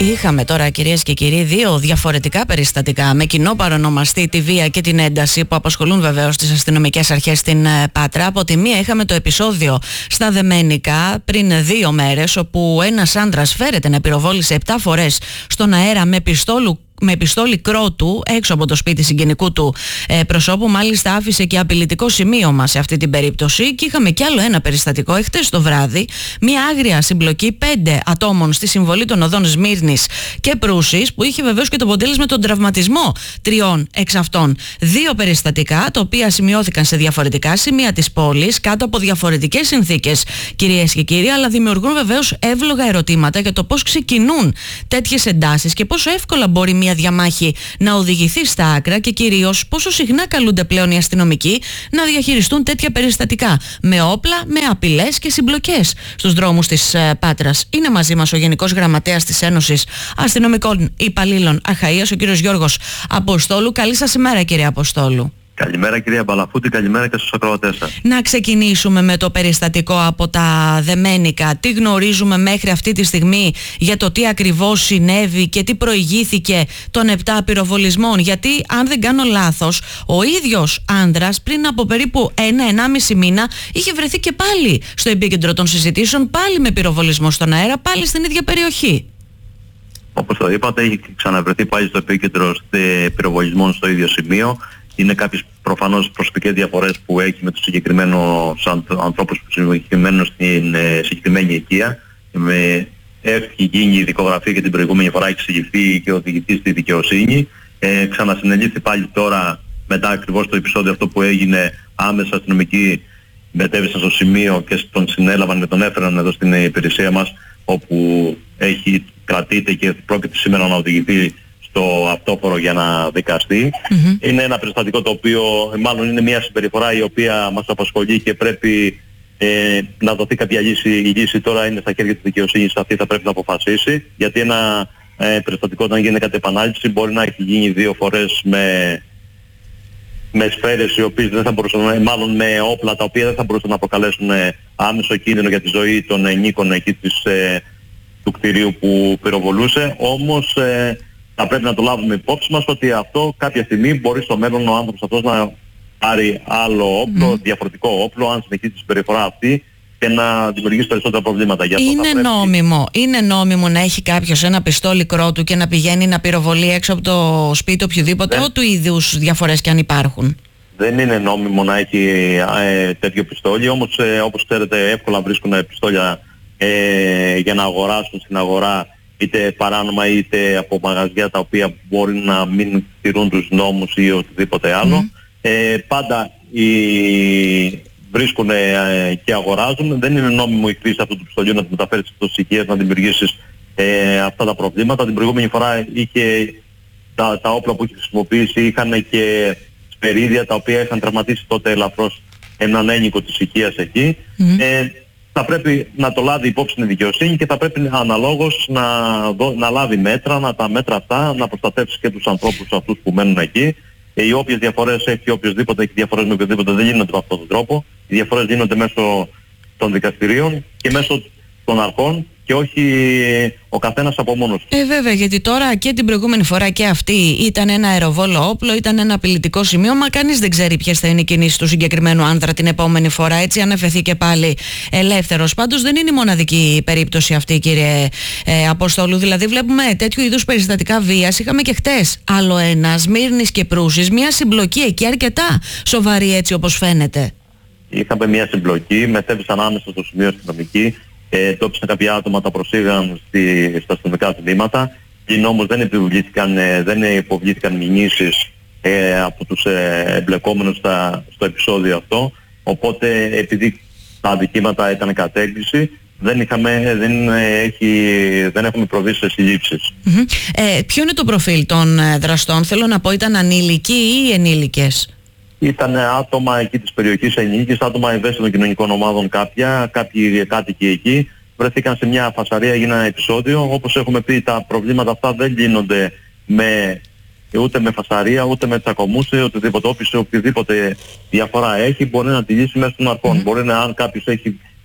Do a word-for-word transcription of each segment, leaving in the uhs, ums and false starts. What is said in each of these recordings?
Είχαμε τώρα, κυρίες και κύριοι, δύο διαφορετικά περιστατικά με κοινό παρονομαστή τη βία και την ένταση που απασχολούν βεβαίως τις αστυνομικές αρχές στην Πάτρα. Από τη μία είχαμε το επεισόδιο στα Δεμένικα πριν δύο μέρες, όπου ένας άντρας φέρεται να πυροβόλησε επτά φορές στον αέρα με πιστόλου με πιστόλι κρότου έξω από το σπίτι συγγενικού του ε, προσώπου. Μάλιστα άφησε και απειλητικό σημείωμα σε αυτή την περίπτωση. Και είχαμε κι άλλο ένα περιστατικό εχθές το βράδυ, μια άγρια συμπλοκή πέντε ατόμων στη συμβολή των οδών Σμύρνης και Προύσης, που είχε βεβαίως και το αποτέλεσμα τον τραυματισμό τριών εξ αυτών. Δύο περιστατικά, τα οποία σημειώθηκαν σε διαφορετικά σημεία της πόλης, κάτω από διαφορετικές συνθήκες, κυρίες και κύριοι, αλλά δημιουργούν βεβαίως εύλογα ερωτήματα για το πώς ξεκινούν τέτοιες εντάσεις και πόσο εύκολα μπορεί μια διαμάχη να οδηγηθεί στα άκρα, και κυρίως πόσο συχνά καλούνται πλέον οι αστυνομικοί να διαχειριστούν τέτοια περιστατικά με όπλα, με απειλές και συμπλοκές στους δρόμους της ε, Πάτρας. Είναι μαζί μας ο Γενικός Γραμματέας της Ένωσης Αστυνομικών Υπαλλήλων Αχαΐας, ο κύριος Γιώργος Αποστόλου. Καλή σας ημέρα, κύριε Αποστόλου. Καλημέρα, κυρία Μπαλαφούτη, καλημέρα και στους ακροατές σας. Να ξεκινήσουμε με το περιστατικό από τα Δεμένικα. Τι γνωρίζουμε μέχρι αυτή τη στιγμή για το τι ακριβώς συνέβη και τι προηγήθηκε των επτά πυροβολισμών? Γιατί, αν δεν κάνω λάθος, ο ίδιος άνδρας πριν από περίπου ένα-ενάμιση μήνα είχε βρεθεί και πάλι στο επίκεντρο των συζητήσεων, πάλι με πυροβολισμό στον αέρα, πάλι στην ίδια περιοχή. Όπως το είπατε, έχει ξαναβρεθεί πάλι στο επίκεντρο πυροβολισμών στο ίδιο σημείο. Είναι κάποιες προφανώς προσωπικές διαφορές που έχει με τους συγκεκριμένους ανθρώπους που συγκεκριμένους στην ε, συγκεκριμένη οικία. Με, έχει γίνει η δικογραφία και την προηγούμενη φορά έχει εξηγηθεί και οδηγηθεί στη δικαιοσύνη. Ε, ξανασυνελήφθη πάλι τώρα, μετά ακριβώς το επεισόδιο αυτό που έγινε, άμεσα αστυνομικοί μετέβησαν στο σημείο και τον συνέλαβαν και τον έφεραν εδώ στην υπηρεσία μας, όπου έχει, κρατείται και πρόκειται σήμερα να οδηγηθεί στο αυτόφορο για να δικαστεί. Mm-hmm. Είναι ένα περιστατικό το οποίο μάλλον είναι μια συμπεριφορά η οποία μας απασχολεί και πρέπει ε, να δοθεί κάποια λύση. Η λύση τώρα είναι στα χέρια της δικαιοσύνης, αυτή θα πρέπει να αποφασίσει, γιατί ένα ε, περιστατικό όταν γίνει κατά επανάληψη μπορεί να έχει γίνει δύο φορές με, με σφαίρες οι οποίες δεν θα μπορούσαν, μάλλον με όπλα τα οποία δεν θα μπορούσαν να προκαλέσουν ε, άμεσο κίνδυνο για τη ζωή των ενίκων εκεί της, ε, του κτηρίου που πυροβολούσε. Όμως ε, θα πρέπει να το λάβουμε υπόψη μας ότι αυτό κάποια στιγμή μπορεί στο μέλλον ο άνθρωπος αυτός να πάρει άλλο όπλο, mm. διαφορετικό όπλο, αν συνεχίσει τη συμπεριφορά αυτή, και να δημιουργήσει περισσότερα προβλήματα. Γι' αυτό είναι, πρέπει... νόμιμο, είναι νόμιμο να έχει κάποιος ένα πιστόλι κρότου και να πηγαίνει να πυροβολεί έξω από το σπίτι οποιοδήποτε, ό,τι είδους διαφορές και αν υπάρχουν? Δεν είναι νόμιμο να έχει ε, τέτοιο πιστόλι, όμως ε, όπως ξέρετε εύκολα βρίσκουν πιστόλια ε, για να αγοράσουν στην αγορά, είτε παράνομα είτε από μαγαζιά τα οποία μπορεί να μην τηρούν τους νόμους ή οτιδήποτε άλλο. Mm. Ε, πάντα οι... βρίσκουν ε, και αγοράζουν. Δεν είναι νόμιμο η χρήση αυτού του πιστολιού να τη μεταφέρεις στις οικίες, να δημιουργήσεις ε, αυτά τα προβλήματα. Την προηγούμενη φορά είχε τα, τα όπλα που είχε χρησιμοποιήσει, είχαν και σπερίδια τα οποία είχαν τραυματίσει τότε ελαφρώς έναν ένοικο της οικίας εκεί. Mm. Ε, θα πρέπει να το λάβει υπόψη η δικαιοσύνη και θα πρέπει αναλόγως να, δω, να λάβει μέτρα, να τα μέτρα αυτά να προστατεύσει και τους ανθρώπους αυτούς που μένουν εκεί. Οι όποιες διαφορές έχει οποιοδήποτε, έχει διαφορές με οποιοδήποτε, δεν γίνονται με αυτόν τον τρόπο. Οι διαφορές γίνονται μέσω των δικαστηρίων και μέσω των αρχών και όχι ο καθένας από μόνος του. Ε, βέβαια, γιατί τώρα και την προηγούμενη φορά και αυτή ήταν ένα αεροβόλο όπλο, ήταν ένα απειλητικό σημείο, μα κανείς δεν ξέρει ποιες θα είναι οι κινήσεις του συγκεκριμένου άνδρα την επόμενη φορά, έτσι, αν αφαιθεί και πάλι ελεύθερος. Πάντως δεν είναι η μοναδική περίπτωση αυτή, κύριε ε, Αποστόλου. Δηλαδή, βλέπουμε τέτοιου είδους περιστατικά βίας. Είχαμε και χτες άλλο ένα, Σμύρνης και Προύσης, μια συμπλοκή εκεί αρκετά σοβαρή, έτσι όπως φαίνεται. Είχαμε μια συμπλοκή, μετέβησαν άμεσα στο σημείο αστυνομικοί. Εντόπισαν κάποια άτομα, τα προσήγαν στη, στα αστυνομικά τμήματα. Πλην όμως δεν υποβλήθηκαν, δεν υποβλήθηκαν μηνύσεις ε, από τους ε, εμπλεκόμενους στα, στο επεισόδιο αυτό. Οπότε επειδή τα αδικήματα ήταν κατέγκληση, δεν, είχαμε, δεν, έχει, δεν έχουμε προβεί σε συλλήψεις. Mm-hmm. Ε, ποιο είναι το προφίλ των δραστών? Θέλω να πω, ήταν ανήλικοι ή ενήλικες? Ήταν άτομα εκεί της περιοχής ενήλικες, άτομα ευαίσθητων κοινωνικών ομάδων κάποια, κάποιοι κάτοικοι εκεί. Βρεθήκαν σε μια φασαρία, έγινε ένα επεισόδιο. Όπως έχουμε πει, τα προβλήματα αυτά δεν λύνονται με, ούτε με φασαρία, ούτε με τσακωμούς, ούτε οτιδήποτε. Όποιος οποιοδήποτε διαφορά έχει μπορεί να τη λύσει μέσω των αρχών. Mm. Μπορεί να, αν κάποιος έχει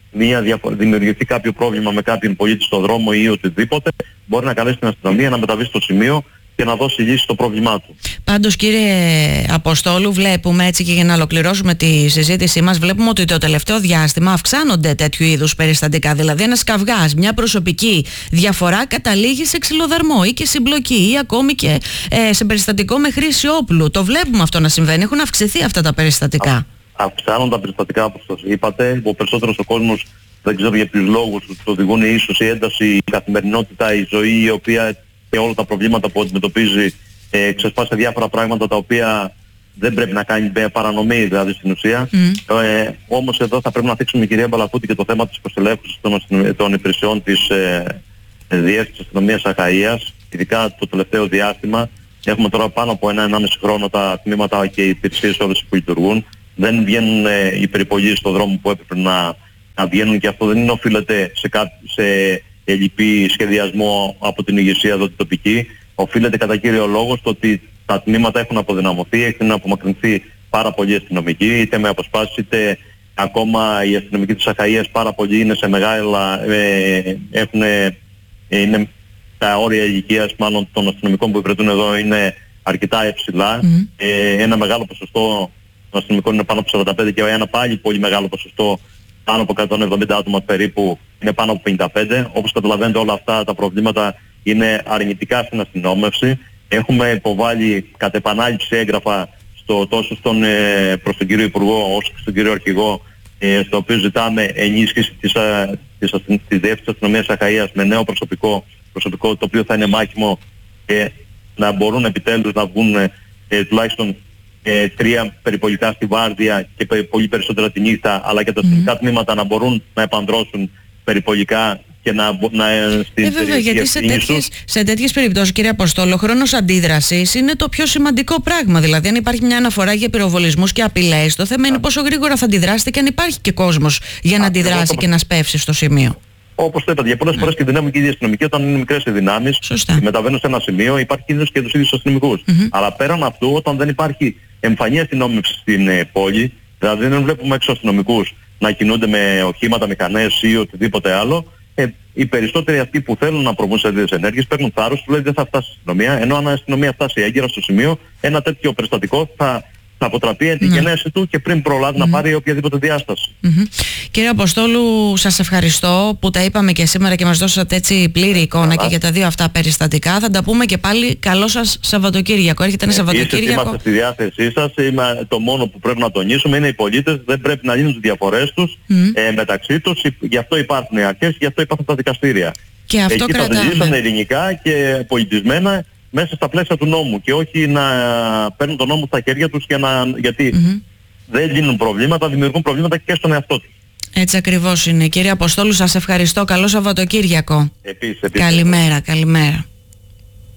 μια διαφο- δημιουργηθεί κάποιο πρόβλημα με κάποιον πολίτη στον δρόμο ή οτιδήποτε, μπορεί να καλέσει την αστυνομία να μεταβεί στο σημείο και να δώσει λύση στο πρόβλημά του. Πάντως, κύριε Αποστόλου, βλέπουμε έτσι, και για να ολοκληρώσουμε τη συζήτησή μας, βλέπουμε ότι το τελευταίο διάστημα αυξάνονται τέτοιου είδους περιστατικά. Δηλαδή ένας καυγάς, μια προσωπική διαφορά καταλήγει σε ξυλοδαρμό ή και συμπλοκή ή ακόμη και ε, σε περιστατικό με χρήση όπλου. Το βλέπουμε αυτό να συμβαίνει. Έχουν αυξηθεί αυτά τα περιστατικά. Α, αυξάνονται τα περιστατικά, όπως το είπατε. Ο περισσότερος ο κόσμος, δεν ξέρω για ποιους λόγους, τους οδηγούν ίσως η ένταση, η καθημερινότητα, η ζωή, η οποία και όλα τα προβλήματα που αντιμετωπίζει ε, ξεσπά σε διάφορα πράγματα τα οποία δεν πρέπει να κάνει παρανομή, δηλαδή στην ουσία. Mm. Ε, όμως εδώ θα πρέπει να θίξουμε, κυρία Μπαλαφούτη, και το θέμα της προσελεύσεως των, των υπηρεσιών της ε, Διεύθυνσης Αστυνομίας Αχαΐας, ειδικά το τελευταίο διάστημα. Έχουμε τώρα πάνω από ένα ενάμιση χρόνο τα τμήματα και οι υπηρεσίες όλες που λειτουργούν. Δεν βγαίνουν ε, οι περιπολίες στον δρόμο που έπρεπε να, να βγαίνουν, και αυτό δεν είναι οφείλεται σε, κά, σε ελλειπή σχεδιασμό από την ηγεσία εδώ την τοπική. Οφείλεται κατά κύριο λόγο στο ότι τα τμήματα έχουν αποδυναμωθεί, έχουν απομακρυνθεί πάρα πολλοί αστυνομικοί, είτε με αποσπάσεις είτε ακόμα οι αστυνομικοί της Αχαΐας πάρα πολλοί είναι σε μεγάλα, ε, έχουν, ε, είναι, τα όρια ηλικίας μάλλον των αστυνομικών που υπηρετούν εδώ είναι αρκετά υψηλά. Mm. Ε, ένα μεγάλο ποσοστό των αστυνομικών είναι πάνω από σαράντα πέντε και ένα πάλι πολύ μεγάλο ποσοστό, πάνω από εκατόν εβδομήντα άτομα περίπου, είναι πάνω από πενήντα πέντε. Όπως καταλαβαίνετε, όλα αυτά τα προβλήματα είναι αρνητικά στην αστυνόμευση. Έχουμε υποβάλει κατ' επανάληψη έγγραφα στο, τόσο στον, ε, προς τον κύριο Υπουργό όσο και στον κύριο Αρχηγό, ε, στο οποίο ζητάμε ενίσχυση της, α, της, της, της Διεύθυνσης Αστυνομίας Αχαΐας με νέο προσωπικό, προσωπικό το οποίο θα είναι μάχημο και να μπορούν επιτέλους να βγουν ε, τουλάχιστον ε, τρία περιπολικά στη βάρδια και πολύ περισσότερα τη νύχτα, αλλά και τα αστυνομικά mm-hmm. τμήματα να μπορούν να επανδρώσουν περιπολικά και να, να στην ε, βέβαια, γιατί σε τέτοιες, σε τέτοιες περιπτώσεις, κύριε Αποστόλο, ο χρόνος αντίδρασης είναι το πιο σημαντικό πράγμα. Δηλαδή, αν υπάρχει μια αναφορά για πυροβολισμούς και απειλές, το θέμα είναι πόσο γρήγορα θα αντιδράσετε και αν υπάρχει και κόσμος για να Α, αντιδράσει και να σπεύσει στο σημείο. Όπως το είπατε, για πολλές ναι. φορές κινδυνεύουν και οι αστυνομικοί όταν είναι μικρές οι δυνάμεις, μεταβαίνουν σε ένα σημείο, υπάρχει κίνδυνος και τους ίδιους αστυνομικούς. Mm-hmm. Αλλά πέραν αυτού, όταν δεν υπάρχει εμφανή αστυνόμευση στην ε, πόλη, δηλαδή δεν βλέπουμε έξω αστυνομικούς να κινούνται με οχήματα, μηχανές ή οτιδήποτε άλλο, ε, οι περισσότεροι αυτοί που θέλουν να προβούν σε τέτοιες ενέργειες παίρνουν θάρρος, του λέει δεν θα φτάσει η αστυνομία, ενώ αν η αστυνομία φτάσει έγκαιρα στο σημείο, ένα τέτοιο περιστατικό θα, θα αποτραπεί εν τη mm. γενέση του και πριν προλάβει mm. να πάρει οποιαδήποτε διάσταση. Mm-hmm. Κύριε Αποστόλου, σας ευχαριστώ που τα είπαμε και σήμερα και μας δώσατε έτσι πλήρη εικόνα Καλά. και για τα δύο αυτά περιστατικά. Θα τα πούμε και πάλι. Καλό σας Σαββατοκύριακο. Έρχεται ένα ε, Σαββατοκύριακο. Είμαστε στη διάθεσή σας. Είμαι, το μόνο που πρέπει να τονίσουμε είναι οι πολίτες δεν πρέπει να λύνουν τις διαφορές τους mm. ε, μεταξύ τους. Γι' αυτό υπάρχουν οι αρχές, γι' αυτό υπάρχουν τα δικαστήρια. Και αυτό εκεί κρατάμε. θα λύσουν ειρηνικά και πολιτισμένα μέσα στα πλαίσια του νόμου και όχι να παίρνουν τον νόμο στα χέρια τους και να, γιατί mm-hmm. δεν λύνουν προβλήματα, δημιουργούν προβλήματα και στον εαυτό τους. Έτσι ακριβώς είναι. Κύριε Αποστόλου, σας ευχαριστώ. Καλό Σαββατοκύριακο. Επίσης, επίσης. Καλημέρα, καλημέρα.